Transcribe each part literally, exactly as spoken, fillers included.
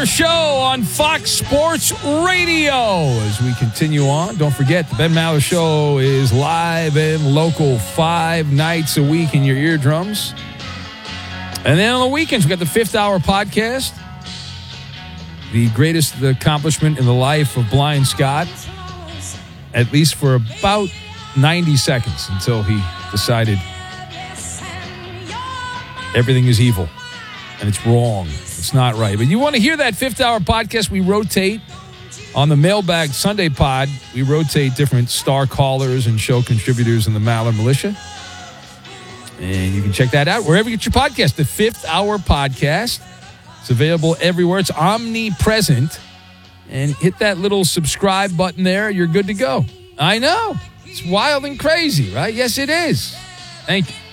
Maller Show on Fox Sports Radio. As we continue on, don't forget, the Ben Maller Show is live and local five nights a week in your eardrums. And then on the weekends, we got the Fifth Hour podcast, the greatest accomplishment in the life of Blind Scott, at least for about ninety seconds until he decided everything is evil and it's wrong. It's not right. But you want to hear that Fifth Hour podcast? We rotate on the Mailbag Sunday pod. We rotate different star callers and show contributors in the Maller Militia. And you can check that out wherever you get your podcast. The Fifth Hour podcast. It's available everywhere. It's omnipresent. And hit that little subscribe button there. You're good to go. I know. It's wild and crazy, right? Yes, it is. Thank you.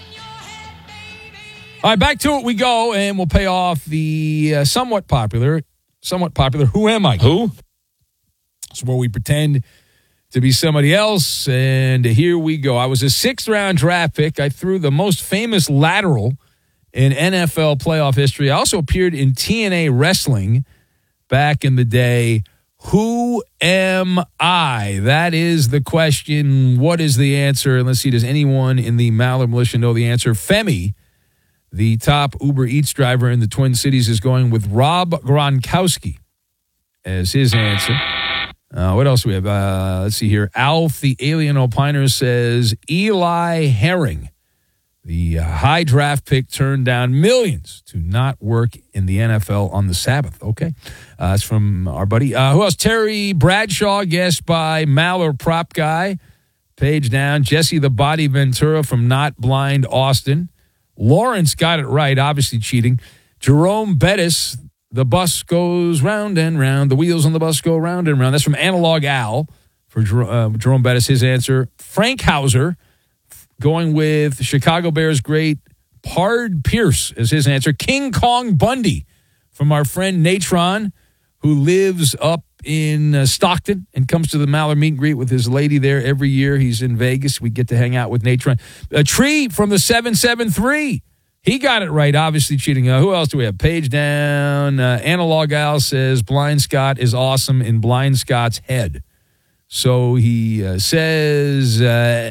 All right, back to it we go, and we'll pay off the uh, somewhat popular, somewhat popular Who Am I? Who? It's where we pretend to be somebody else, and here we go. I was a sixth-round draft pick. I threw the most famous lateral in N F L playoff history. I also appeared in T N A wrestling back in the day. Who am I? That is the question. What is the answer? And let's see, does anyone in the Maller Militia know the answer? Femi, the top Uber Eats driver in the Twin Cities, is going with Rob Gronkowski as his answer. Uh, what else do we have? Uh, let's see here. Alf, the Alien Opiner, says Eli Herring, the uh, high draft pick, turned down millions to not work in the N F L on the Sabbath. Okay. Uh, that's from our buddy. Uh, who else? Terry Bradshaw, guessed by Maller Prop Guy. Page down. Jesse the Body Ventura from Not Blind Austin. Lawrence got it right, obviously cheating. Jerome Bettis, the bus goes round and round. The wheels on the bus go round and round. That's from Analog Al for Jer- uh, Jerome Bettis, his answer. Frank Hauser, going with Chicago Bears great Pard Pierce as his answer. King Kong Bundy from our friend Natron, who lives up in uh, Stockton and comes to the Maller meet and greet with his lady there every year. He's in Vegas. We get to hang out with Natron. A Tree from the seven seven three. He got it right, obviously cheating. Uh, who else do we have? Page down. Uh, Analog Al says Blind Scott is awesome in Blind Scott's head. So he uh, says... Uh,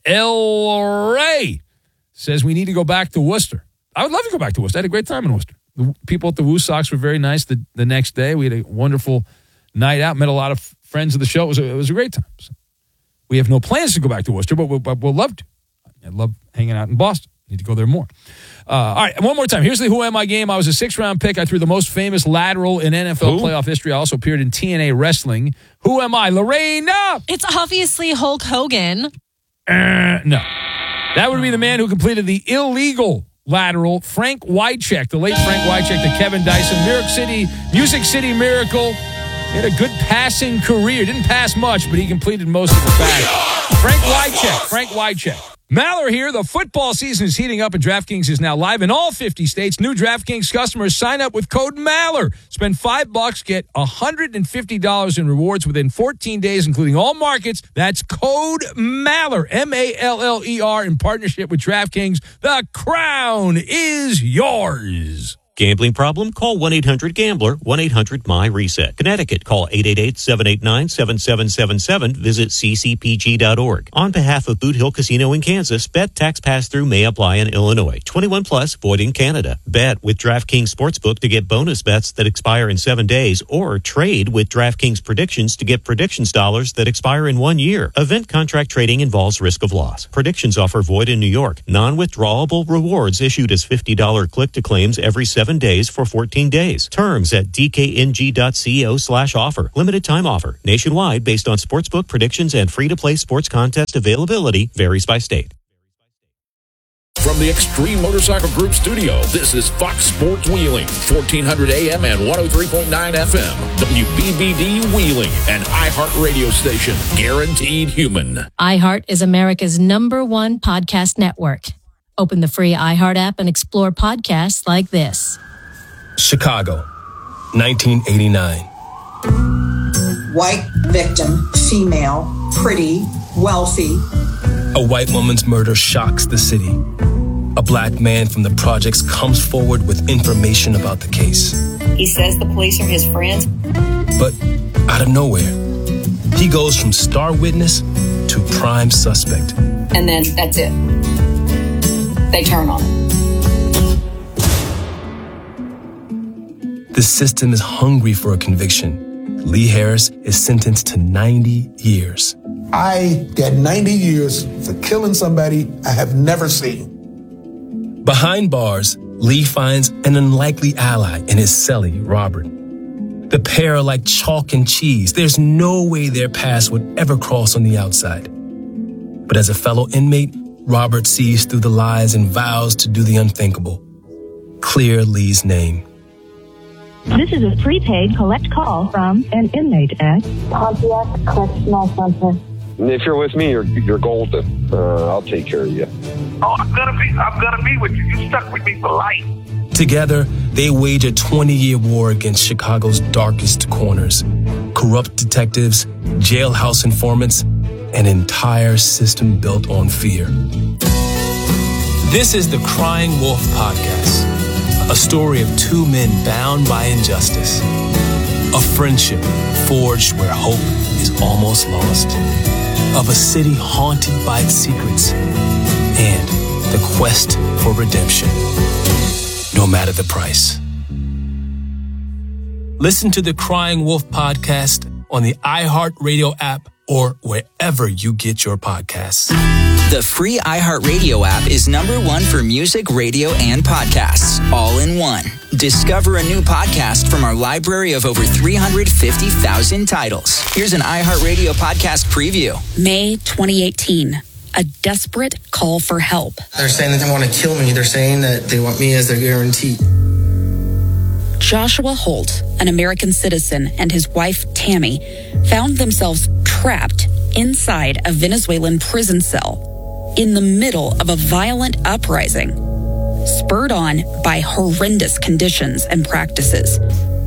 El Ray says we need to go back to Worcester. I would love to go back to Worcester. I had a great time in Worcester. The people at the Woo Sox were very nice the, the next day. We had a wonderful night out, met a lot of friends of the show. It was a, it was a great time. So we have no plans to go back to Worcester, but we'll, but we'll love to. I love hanging out in Boston. Need to go there more. Uh, all right, one more time. Here's the Who Am I game. I was a sixth-round pick. I threw the most famous lateral in N F L Who? playoff history. I also appeared in T N A wrestling. Who am I? Lorraine? It's obviously Hulk Hogan. Uh, no. That would be the man who completed the illegal lateral, Frank Wycheck, the late Frank Wycheck, the Kevin Dyson, New York City, Music City Miracle. He had a good passing career. Didn't pass much, but he completed most of the pass. Frank Wycheck. Frank Wycheck. Maller here. The football season is heating up, and DraftKings is now live in all fifty states. New DraftKings customers sign up with code Maller. Spend five bucks, get one hundred fifty dollars in rewards within fourteen days, including all markets. That's code Maller, M A L L E R, in partnership with DraftKings. The crown is yours. Gambling problem? Call one eight hundred gambler, one eight hundred M Y reset. Connecticut, call eight eight eight, seven eight nine, seven seven seven seven. Visit c c p g dot org. On behalf of Boot Hill Casino in Kansas, bet tax pass-through may apply in Illinois. twenty-one plus, void in Canada. Bet with DraftKings Sportsbook to get bonus bets that expire in seven days, or trade with DraftKings Predictions to get predictions dollars that expire in one year. Event contract trading involves risk of loss. Predictions offer void in New York. Non-withdrawable rewards issued as fifty dollars click-to-claims every seven days for fourteen days. Terms at d k n g dot co slash offer. Limited time offer. Nationwide based on sportsbook predictions and free-to-play sports contest availability varies by state. From the Extreme Motorcycle Group studio, this is Fox Sports Wheeling, fourteen hundred A M and one oh three point nine F M. W B B D Wheeling, an iHeart radio station. Guaranteed human. iHeart is America's number one podcast network. Open the free iHeart app and explore podcasts like this. Chicago, nineteen eighty-nine. White victim, female, pretty, wealthy. A white woman's murder shocks the city. a black man from the projects comes forward with information about the case. He says the police are his friends. But out of nowhere, he goes from star witness to prime suspect. And then that's it. They turn on him. The system is hungry for a conviction. Lee Harris is sentenced to ninety years. I got ninety years for killing somebody I have never seen. Behind bars, Lee finds an unlikely ally in his cellie, Robert. The pair are like chalk and cheese. There's no way their paths would ever cross on the outside. But as a fellow inmate, Robert sees through the lies and vows to do the unthinkable. Clear Lee's name. This is a prepaid collect call from an inmate at Pontiac Correctional Center. If you're with me, you're you're golden. Uh, I'll take care of you. Oh, I'm gonna be I'm gonna be with you. You stuck with me for life. Together, they wage a twenty-year war against Chicago's darkest corners. Corrupt detectives, jailhouse informants, an entire system built on fear. This is the Crying Wolf Podcast, a story of two men bound by injustice, a friendship forged where hope is almost lost, of a city haunted by its secrets, and the quest for redemption, no matter the price. Listen to the Crying Wolf Podcast on the iHeartRadio app or wherever you get your podcasts. The free iHeartRadio app is number one for music, radio, and podcasts, all in one. Discover a new podcast from our library of over three hundred fifty thousand titles. Here's an iHeartRadio podcast preview. May twenty eighteen. A desperate call for help. They're saying that they want to kill me. They're saying that they want me as their guarantee. Joshua Holt, an American citizen, and his wife, Tammy, found themselves trapped inside a Venezuelan prison cell in the middle of a violent uprising, spurred on by horrendous conditions and practices.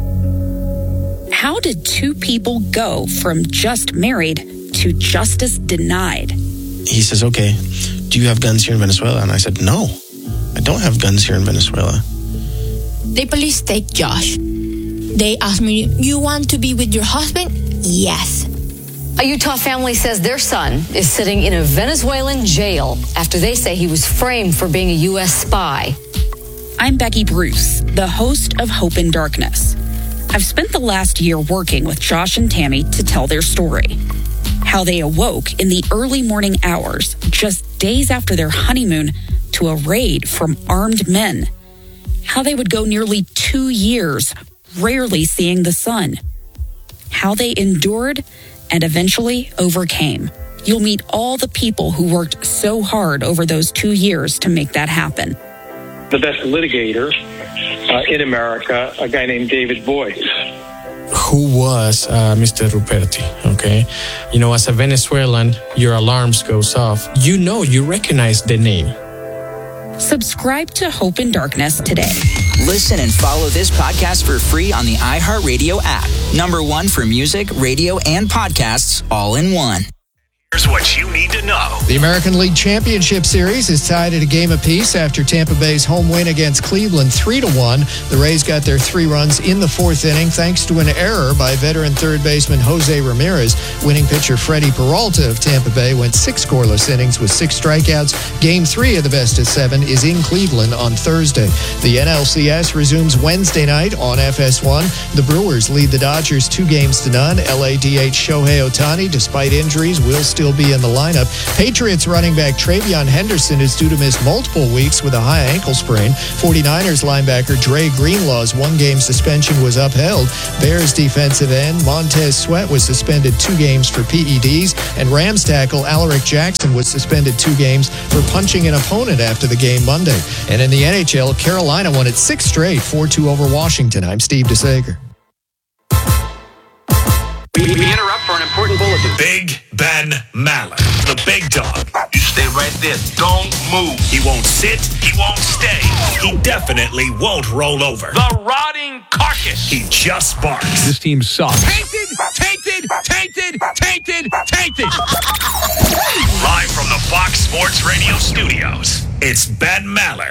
How did two people go from just married to justice denied? He says, okay, do you have guns here in Venezuela? And I said, no, I don't have guns here in Venezuela. The police take Josh. They ask me, you want to be with your husband? Yes. A Utah family says their son is sitting in a Venezuelan jail after they say he was framed for being a U S spy. I'm Becky Bruce, the host of Hope in Darkness. I've spent the last year working with Josh and Tammy to tell their story. How they awoke in the early morning hours, just days after their honeymoon, to a raid from armed men. How they would go nearly two years, rarely seeing the sun. How they endured and eventually overcame. You'll meet all the people who worked so hard over those two years to make that happen. The best litigator uh, in America, a guy named David Boies. Who was uh, Mister Ruperti, okay? You know, as a Venezuelan, your alarms goes off. You know, you recognize the name. Subscribe to Hope in Darkness today. Listen and follow this podcast for free on the iHeartRadio app. Number one for music, radio, and podcasts, all in one. Here's what you need to know. The American League Championship Series is tied at a game apiece after Tampa Bay's home win against Cleveland three to one. The Rays got their three runs in the fourth inning thanks to an error by veteran third baseman Jose Ramirez. Winning pitcher Freddie Peralta of Tampa Bay went six scoreless innings with six strikeouts. Game three of the best of seven is in Cleveland on Thursday. The N L C S resumes Wednesday night on F S one. The Brewers lead the Dodgers two games to none. L A D H Shohei Ohtani, despite injuries, will still be in the lineup. Patriots running back Travion Henderson is due to miss multiple weeks with a high ankle sprain. forty-niners linebacker Dre Greenlaw's one-game suspension was upheld. Bears defensive end Montez Sweat was suspended two games for P E Ds, and Rams tackle Alaric Jackson was suspended two games for punching an opponent after the game Monday. And in the N H L, Carolina won its sixth straight, four two over Washington. I'm Steve DeSager. We interrupt for an important bulletin. Big Ben Maller, the big dog. You stay right there. Don't move. He won't sit. He won't stay. He definitely won't roll over. The rotting carcass. He just barks. This team sucks. Tainted, tainted, tainted, tainted, tainted. Live from the Fox Sports Radio studios. It's Ben Maller.